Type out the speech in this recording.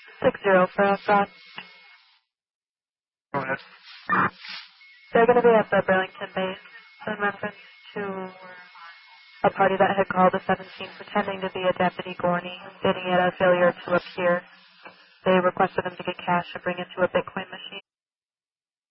60 for Scott. Go ahead. They're going to be at the Burlington base in reference to a party that had called the 17th pretending to be a Deputy Gorney, stating it a failure to appear. They requested them to get cash to bring it to a Bitcoin machine.